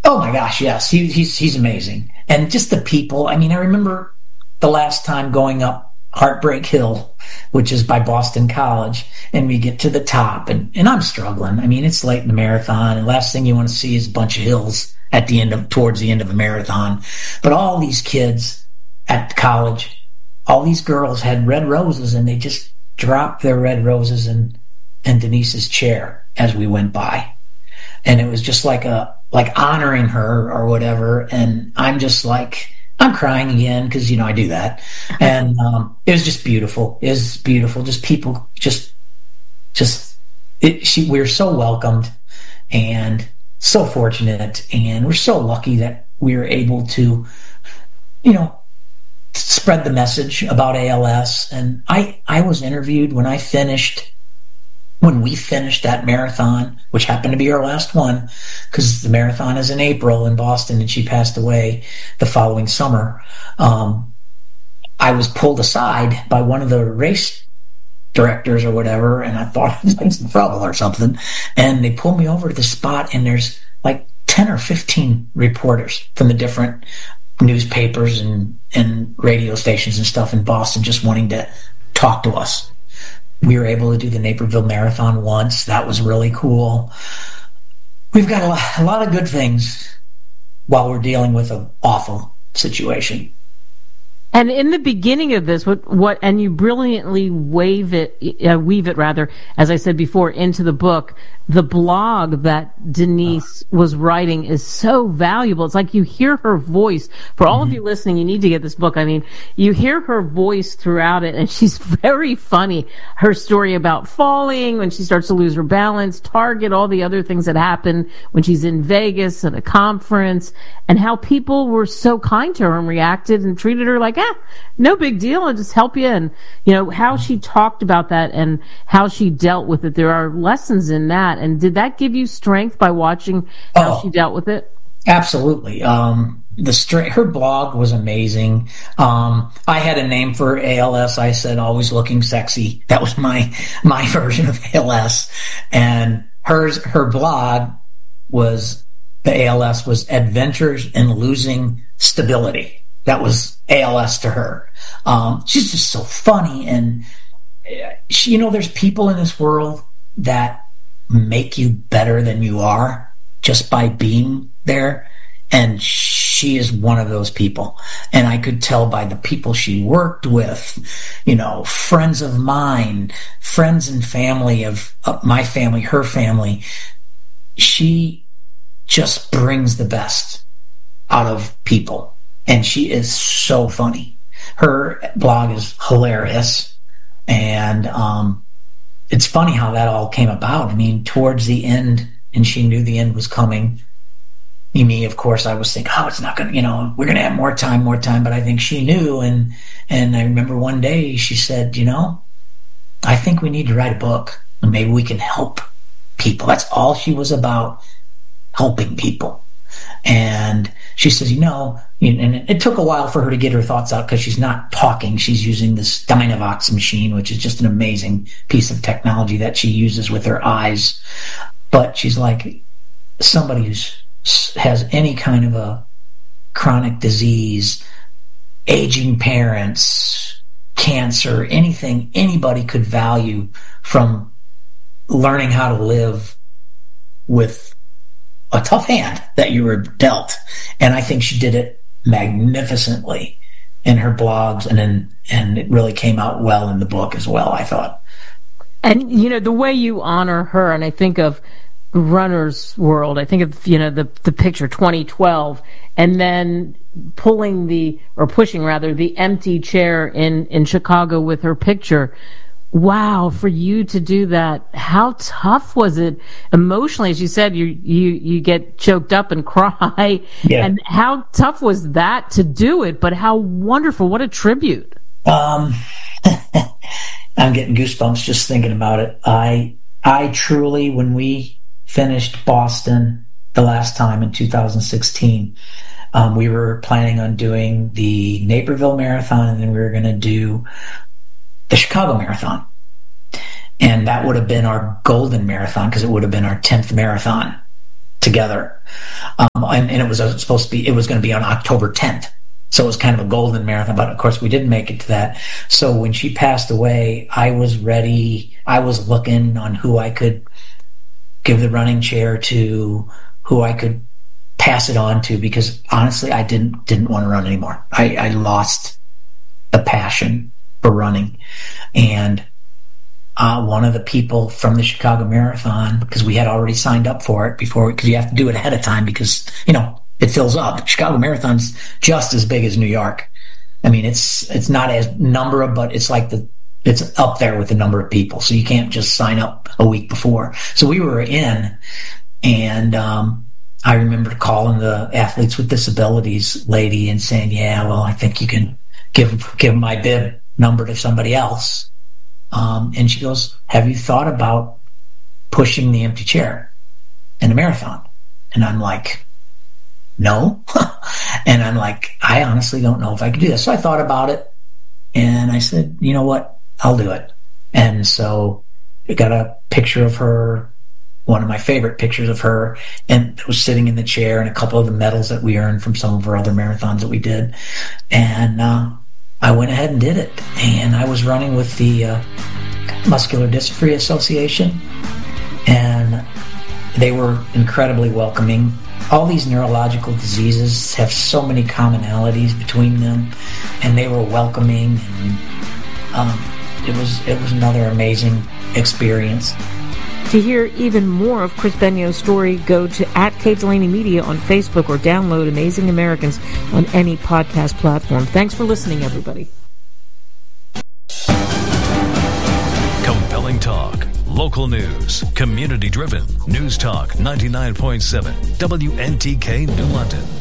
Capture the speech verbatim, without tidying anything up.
Oh my gosh, yes, he, he's he's amazing, and just the people. I mean, I remember the last time going up Heartbreak Hill, which is by Boston College, and we get to the top, and, and I'm struggling. I mean, it's late in the marathon, and last thing you want to see is a bunch of hills at the end of, towards the end of a marathon. But all these kids at college, all these girls had red roses, and they just dropped their red roses in, in Denise's chair as we went by. And it was just like a, like honoring her or whatever. And I'm just like, I'm crying again because, you know, I do that. And um, it was just beautiful. It was beautiful. Just people, just, just, it, she, we were so welcomed and so fortunate. And we're so lucky that we were able to, you know, spread the message about A L S. And I, I was interviewed when I finished, when we finished that marathon, which happened to be our last one, because the marathon is in April in Boston, and she passed away the following summer. Um, I was pulled aside by one of the race directors or whatever, and I thought I was in some trouble or something. And they pulled me over to the spot, and there's like ten or fifteen reporters from the different newspapers and, and radio stations and stuff in Boston just wanting to talk to us. We were able to do the Naperville Marathon once. That was really cool. We've got a lot, a lot of good things while we're dealing with an awful situation. And in the beginning of this, what, what, and you brilliantly wave it, uh, weave it rather, as I said before, into the book. The blog that Denise oh. was writing is so valuable. It's like you hear her voice. For all mm-hmm. of you listening, you need to get this book. I mean, you hear her voice throughout it, and she's very funny. Her story about falling, when she starts to lose her balance, Target, all the other things that happen when she's in Vegas at a conference, and how people were so kind to her and reacted and treated her like, ah, no big deal, I'll just help you. And, you know, how she talked about that and how she dealt with it. There are lessons in that. And did that give you strength by watching how oh, she dealt with it? Absolutely. Um, the strength, her blog was amazing. Um, I had a name for A L S. I said, always looking sexy. That was my, my version of A L S. And hers, her blog was, the A L S was Adventures in Losing Stability. That was A L S to her. Um, she's just so funny. And she, you know, there's people in this world that make you better than you are just by being there. And she is one of those people. And I could tell by the people she worked with, you know, friends of mine, friends and family of, of my family, her family, she just brings the best out of people. And she is so funny. Her blog is hilarious. And, um, it's funny how that all came about. I mean, towards the end, and she knew the end was coming. Me, of course, I was thinking, oh, it's not going to, you know, we're going to have more time, more time. But I think she knew. And, and I remember one day she said, you know, I think we need to write a book and maybe we can help people. That's all she was about, helping people. And she says, you know, and it took a while for her to get her thoughts out because she's not talking. She's using this Dynavox machine, which is just an amazing piece of technology that she uses with her eyes. But she's like, somebody who has any kind of a chronic disease, aging parents, cancer, anything anybody could value from learning how to live with a tough hand that you were dealt. And I think she did it magnificently in her blogs, and in, and it really came out well in the book as well, I thought. And, you know, the way you honor her, and I think of Runner's World, I think of, you know, the the picture twenty twelve, and then pulling the, or pushing rather, the empty chair in, in Chicago with her picture. Wow, for you to do that, how tough was it emotionally? As you said, you you you get choked up and cry. Yeah. And how tough was that to do it? But how wonderful, what a tribute. Um, I'm getting goosebumps just thinking about it. I I truly, when we finished Boston the last time in two thousand sixteen, um, we were planning on doing the Naperville Marathon, and then we were going to do the Chicago Marathon. And that would have been our golden marathon because it would have been our tenth marathon. together. Um, and, and it was supposed to be, it was going to be on October tenth. So it was kind of a golden marathon, but of course we didn't make it to that. So when she passed away, I was ready. I was looking on who I could give the running chair to, who I could pass it on to, because honestly, I didn't, didn't want to run anymore. I, I lost the passion for running. And uh, one of the people from the Chicago Marathon, because we had already signed up for it before, because you have to do it ahead of time because, you know, it fills up. Chicago Marathon's just as big as New York. I mean, it's it's not as number of, but it's like the it's up there with the number of people. So you can't just sign up a week before. So we were in, and um, I remember calling the Athletes with Disabilities lady and saying, "Yeah, well, I think you can give give my bib number to somebody else." Um, and she goes, "Have you thought about pushing the empty chair in the marathon?" And I'm like, no. And I'm like, I honestly don't know if I could do that. So I thought about it, and I said, you know what? I'll do it. And so I got a picture of her, one of my favorite pictures of her, and it was sitting in the chair, and a couple of the medals that we earned from some of our other marathons that we did. And uh, I went ahead and did it. And I was running with the uh, Muscular Dystrophy Association, and they were incredibly welcoming. All these neurological diseases have so many commonalities between them, and they were welcoming, and um, it was it was another amazing experience. To hear even more of Chris Benio's story, go to at Kate Delaney Media on Facebook or download Amazing Americans on any podcast platform. Thanks for listening, everybody. Compelling talk. Local news, community-driven. News Talk ninety-nine point seven, W N T K New London.